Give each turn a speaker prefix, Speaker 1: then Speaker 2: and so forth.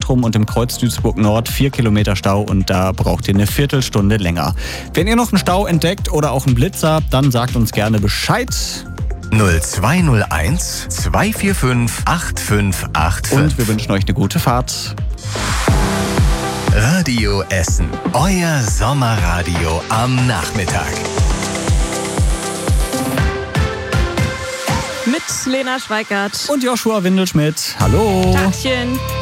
Speaker 1: Zentrum und im Kreuz Duisburg Nord 4 Kilometer Stau und da braucht ihr eine Viertelstunde länger. Wenn ihr noch einen Stau entdeckt oder auch einen Blitzer, dann sagt uns gerne Bescheid.
Speaker 2: 0201 245 8585.
Speaker 1: Und wir wünschen euch eine gute Fahrt.
Speaker 2: Radio Essen, euer Sommerradio am Nachmittag.
Speaker 3: Mit Lena Schweikart
Speaker 1: Und Joshua Windelschmidt. Hallo.
Speaker 3: Tagchen.